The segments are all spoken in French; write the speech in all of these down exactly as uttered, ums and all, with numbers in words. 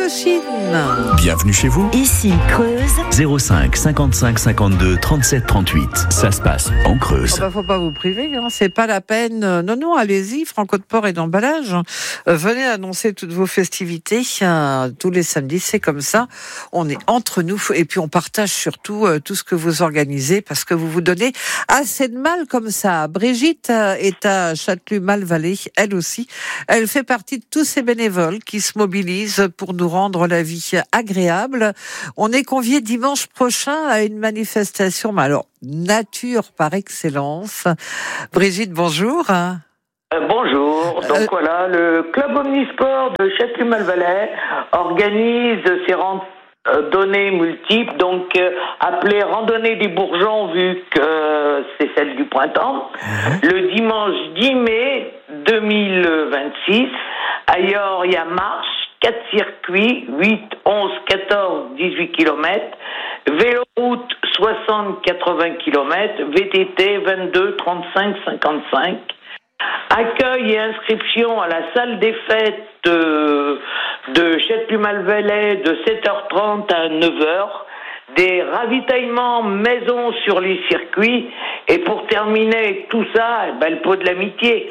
Indochine. Bienvenue chez vous. Ici Creuse. zéro cinq cinquante-cinq cinquante-deux trente-sept trente-huit. Ça se passe en Creuse. Oh bah, faut pas vous priver, hein. C'est pas la peine. Non, non, allez-y, Franco de Port et d'emballage. Euh, venez annoncer toutes vos festivités. Euh, tous les samedis, c'est comme ça. On est entre nous et puis on partage surtout euh, tout ce que vous organisez parce que vous vous donnez assez de mal comme ça. Brigitte euh, est à Châtellus-Malvallée, elle aussi. Elle fait partie de tous ces bénévoles qui se mobilisent pour nous rendre la vie agréable. On est conviés dimanche prochain à une manifestation, mais alors nature par excellence. Brigitte, bonjour. Euh, bonjour. Donc Euh, voilà, le club omnisport de Châtellus-Malvallée organise ses randonnées multiples, donc euh, appelées randonnée des bourgeons vu que euh, c'est celle du printemps, le dimanche dix mai deux mille vingt-six. Ailleurs, il y a marche, quatre circuits, huit, onze, quatorze, dix-huit kilomètres, véloroute soixante, quatre-vingts kilomètres, V T T vingt-deux, trente-cinq, cinquante-cinq. Accueil et inscription à la salle des fêtes de, de Châtellus-Malvallée de sept heures trente à neuf heures. Des ravitaillements maison sur les circuits. Et pour terminer tout ça, eh ben, le pot de l'amitié.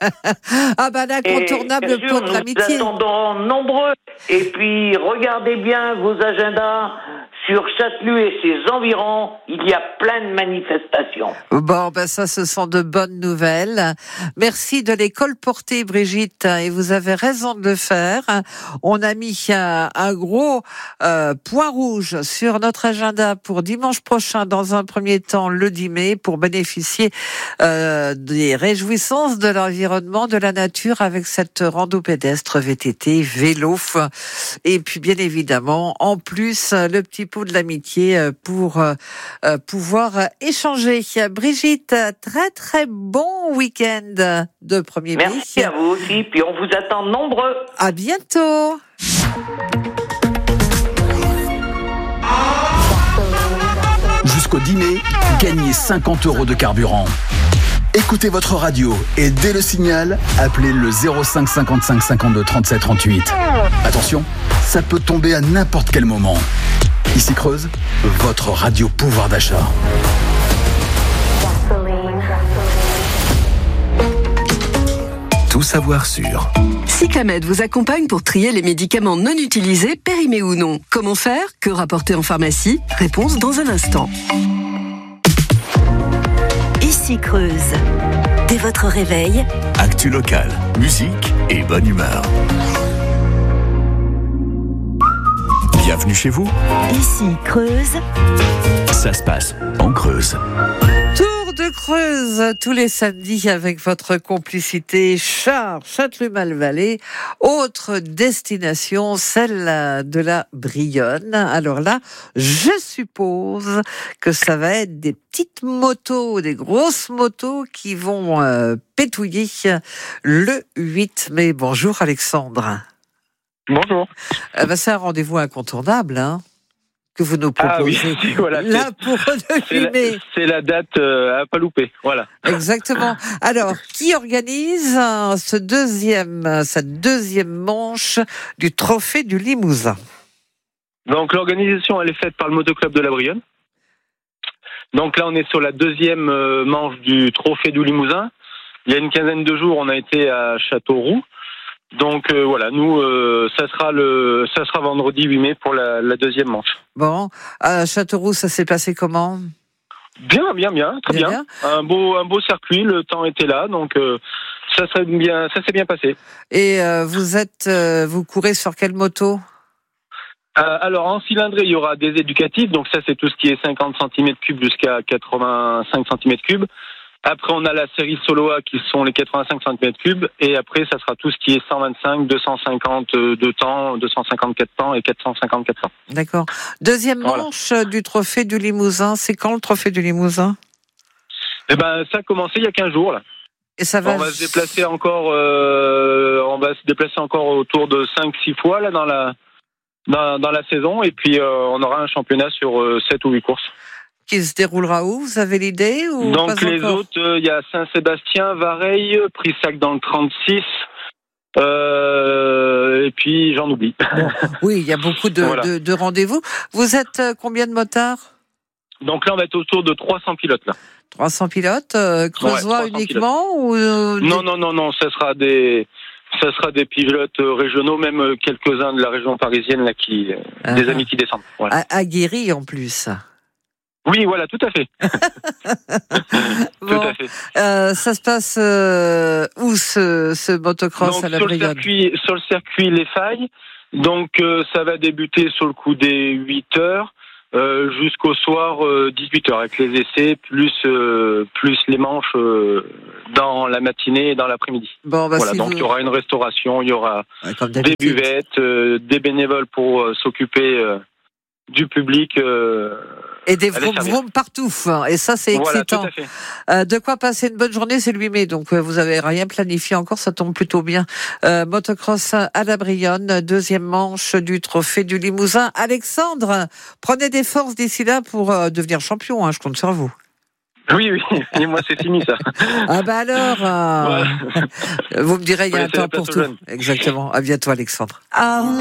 ah ben l'incontournable Et bien sûr, pot de l'amitié. nous attendons nombreux. Et puis, regardez bien vos agendas. Sur Châtellus et ses environs, il y a plein de manifestations. Bon, ben ça, ce sont de bonnes nouvelles. Merci de les colporter, Brigitte, et vous avez raison de le faire. On a mis un, un gros euh, point rouge sur notre agenda pour dimanche prochain, dans un premier temps, le dix mai, pour bénéficier euh, des réjouissances de l'environnement, de la nature, avec cette rando pédestre, V T T, vélo, et puis bien évidemment, en plus, le petit pot de l'amitié pour euh, pouvoir échanger. Brigitte, très très bon week-end de premier mai. Merci à vous aussi, puis on vous attend nombreux. À bientôt. Jusqu'au dix mai, gagnez cinquante euros de carburant. Écoutez votre radio et dès le signal, appelez le zéro cinq cinquante-cinq cinquante-deux trente-sept trente-huit. Attention, ça peut tomber à n'importe quel moment. Ici Creuse, votre radio pouvoir d'achat. Tout savoir sur Cyclamed vous accompagne pour trier les médicaments non utilisés, périmés ou non. Comment faire? Que rapporter en pharmacie? Réponse dans un instant. Ici Creuse. Dès votre réveil, actu locale, musique et bonne humeur. Bienvenue chez vous. ici Creuse. Ça se passe en Creuse. Tour de Creuse tous les samedis avec votre complicité Char, Châtellus-Malvallée. Autre destination, celle de la Brionne. Alors là, je suppose que ça va être des petites motos, des grosses motos qui vont euh, pétouiller le huit mai. Bonjour Alexandre. Bonjour. Euh, ben, c'est un rendez-vous incontournable, hein, que vous nous proposez. Ah oui, voilà, là pour le c'est, huit la, mai. c'est la date euh, à pas louper, voilà. Exactement. Alors, qui organise euh, ce deuxième, euh, cette deuxième manche du Trophée du Limousin? Donc l'organisation, elle est faite par le motoclub de la Brionne. Donc là, on est sur la deuxième euh, manche du Trophée du Limousin. Il y a une quinzaine de jours, on a été à Châteauroux. Donc euh, voilà, nous, euh, ça sera le, ça sera vendredi huit mai pour la, la deuxième manche. Bon, à Châteauroux, ça s'est passé comment? Bien, bien, bien, très Bien, bien. bien. Un beau, un beau circuit, le temps était là, donc euh, ça s'est bien, ça s'est bien passé. Et euh, vous êtes, euh, vous courez sur quelle moto? Euh, alors en cylindrée, il y aura des éducatifs, donc ça c'est tout ce qui est cinquante centimètres cubes jusqu'à quatre-vingt-cinq centimètres cubes. Après, on a la série Soloa qui sont les quatre-vingt-cinq centimètres cubes. Et après, ça sera tout ce qui est cent vingt-cinq, deux cent cinquante de temps, deux cent cinquante-quatre temps et quatre cent cinquante-quatre temps. D'accord. Deuxième Voilà. manche du Trophée du Limousin. C'est quand le Trophée du Limousin? Eh ben, ça a commencé il y a quinze jours, là. Et ça va. On va se déplacer encore, euh, on va se déplacer encore autour de cinq six fois, là, dans la, dans, dans la saison. Et puis, euh, on aura un championnat sur euh, sept ou huit courses. Qui se déroulera où? Vous avez l'idée ou Donc pas les encore? autres, il euh, y a Saint-Sébastien, Vareille, Prissac dans le trente-six, euh, et puis j'en oublie. Bon, oui, il y a beaucoup de, voilà. de, de rendez-vous. Vous êtes combien de motards ? Donc là, on va être autour de trois cents pilotes. Là. trois cents pilotes, euh, Creusois ouais, uniquement ou euh, Non, non, non, non, ça sera des... Ça sera des pilotes régionaux, même quelques-uns de la région parisienne, là, qui, uh-huh. des amis qui descendent. Voilà. Aguerris en plus. Oui, voilà, tout à fait. Bon, tout à fait. Euh, ça se passe euh, où ce, ce motocross donc, à la Brionne ? Sur le circuit Les Failles. Donc, euh, ça va débuter sur le coup des huit heures. Euh, jusqu'au soir euh, dix-huit heures avec les essais plus euh, plus les manches euh, dans la matinée et dans l'après-midi. Bon, bah, voilà, si donc il vous... y aura une restauration, il y aura ouais, des buvettes, euh, des bénévoles pour euh, s'occuper euh, du public euh, et des vroom vroom partout. Et ça, c'est voilà, excitant. Tout à fait. Euh, de quoi passer une bonne journée, c'est le huit mai, donc euh, vous avez rien planifié encore, ça tombe plutôt bien. Euh, motocross à la Brionne, deuxième manche du Trophée du Limousin. Alexandre, prenez des forces d'ici là pour euh, devenir champion, hein, je compte sur vous. Oui, oui, et moi c'est fini ça. Ah bah alors, euh, voilà. Vous me direz, il y a un temps pour tout. Jeunes. Exactement, à bientôt Alexandre. Ah.